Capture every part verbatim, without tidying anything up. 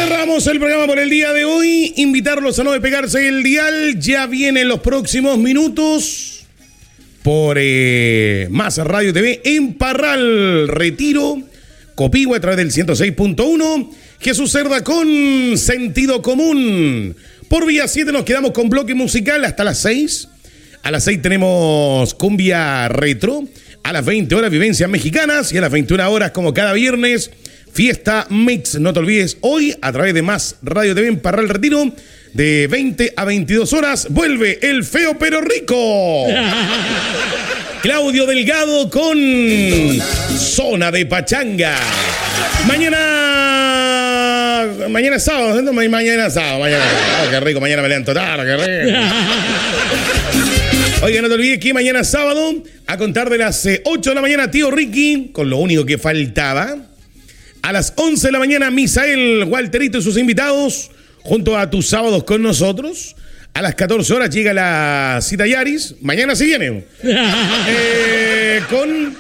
Cerramos el programa por el día de hoy. Invitarlos a no despegarse el dial. Ya vienen los próximos minutos por eh, Más Radio T V en Parral, Retiro, Copihue a través del ciento seis punto uno. Jesús Cerda con Sentido Común. Por Vía siete nos quedamos con bloque musical hasta las seis. A las seis tenemos Cumbia Retro. A las veinte horas Vivencias Mexicanas. Y a las veintiuna horas, como cada viernes, Fiesta Mix. No te olvides, hoy a través de Más Radio T V en Parral Retiro, de veinte a veintidós horas, vuelve el feo pero rico. Claudio Delgado con Zona de Pachanga. Mañana, mañana es sábado, ¿no? Mañana es sábado, mañana. Oh, qué rico, mañana me levanto tarde, qué rico. Oiga, no te olvides que mañana es sábado, a contar de las ocho de la mañana, Tío Ricky, con lo único que faltaba. A las once de la mañana, Misael, Walterito y sus invitados, junto a Tus Sábados con nosotros. A las catorce horas llega la cita Yaris. Mañana sí viene. eh, con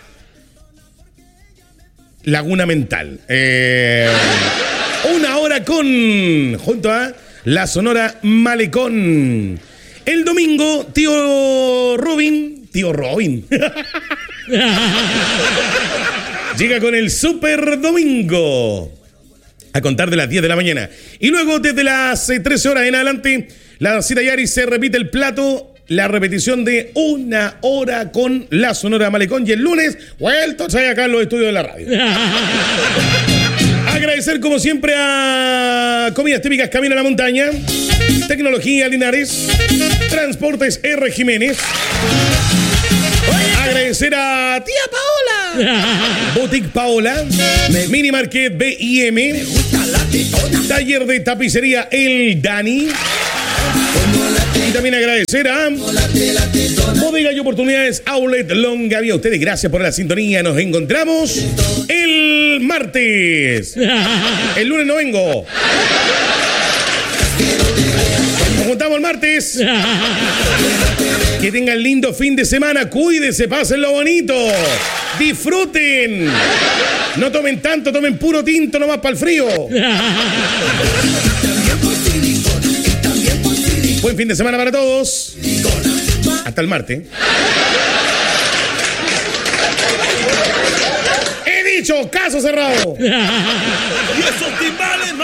Laguna Mental. Eh, una hora con, junto a la Sonora Malecón. El domingo, tío Robin, tío Robin. Llega con el Super Domingo a contar de las diez de la mañana. Y luego desde las trece horas en adelante, la cita Yaris se repite el plato, la repetición de una hora con la Sonora Malecón. Y el lunes, vuelto acá en los estudios de la radio. Agradecer como siempre a Comidas Típicas Camino a la Montaña, Tecnología Linares, Transportes R. Jiménez. Agradecer a Tía Paola, Boutique Paola, Mini Market B I M, Taller de Tapicería El Dani. Y también agradecer a Bodega y Oportunidades Outlet Longavía. A ustedes, gracias por la sintonía. Nos encontramos el martes. El lunes no vengo. Nos juntamos el martes. Que tengan lindo fin de semana. Cuídense, pásenlo bonito. Disfruten. No tomen tanto, tomen puro tinto nomás para el frío. Buen fin de semana para todos. Hasta el martes. He dicho, caso cerrado. Y esos timbales.